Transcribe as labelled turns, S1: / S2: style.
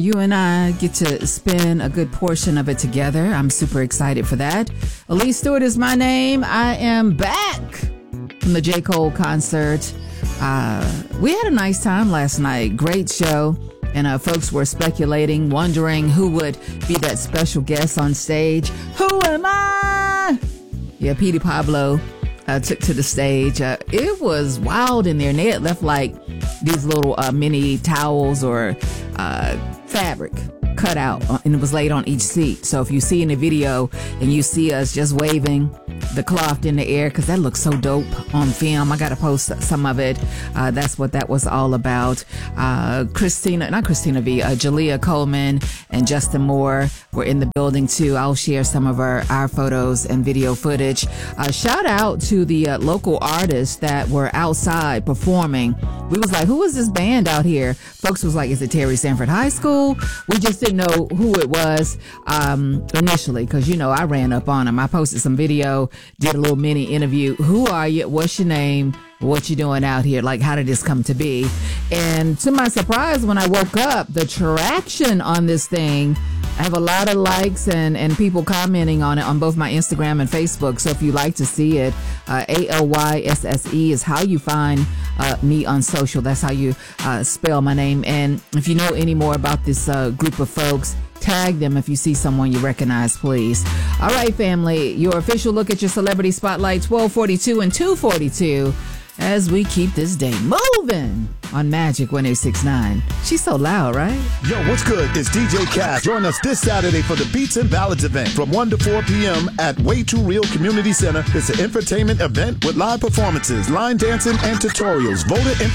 S1: You and I get to spend a good portion of it together. I'm super excited for that. Elise Stewart is my name. I am back from the J. Cole concert. We had a nice time last night. Great show. And folks were speculating, wondering who would be that special guest on stage. Who am I? Yeah, Petey Pablo took to the stage. It was wild in there. And they had left like these little mini towels or fabric cut out, and it was laid on each seat. So if you see in the video and you see us just waving the cloth in the air, because that looks so dope on film, I gotta post some of it. That's what that was all about. Jalea Coleman and Justin Moore were in the building too. I'll share some of our photos and video footage. Shout out to the local artists that were outside performing. We was like, who is this band out here? Folks was like, is it Terry Sanford High School? We just didn't know who it was initially, because, you know, I ran up on them. I posted some video, did a little mini interview. Who are you? What's your name? What you doing out here? Like, how did this come to be? And to my surprise, when I woke up, the traction on this thing, I have a lot of likes and people commenting on it on both my Instagram and Facebook. So if you like to see it, ALYSSE is how you find me on social. That's how you spell my name. And if you know any more about this group of folks, tag them if you see someone you recognize, please. All right, family, your official look at your celebrity spotlight, 1242 and 242, as we keep this day moving on Magic 106.9. She's so loud, right?
S2: Yo, what's good? It's DJ Cass. Join us this Saturday for the Beats and Ballads event from 1 to 4 p.m. at Way Too Real Community Center. It's an entertainment event with live performances, line dancing, and tutorials. Voted